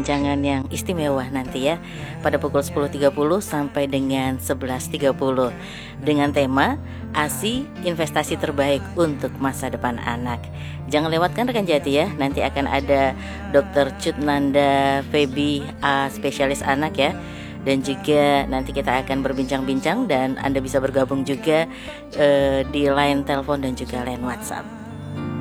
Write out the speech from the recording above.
perbincangan yang istimewa nanti ya, pada pukul 10.30 sampai dengan 11.30 dengan tema ASI investasi terbaik untuk masa depan anak. Jangan lewatkan rekan Jati ya, nanti akan ada Dr. Cutnanda Febi, spesialis anak ya. Dan juga nanti kita akan berbincang-bincang dan Anda bisa bergabung juga di line telepon dan juga line WhatsApp.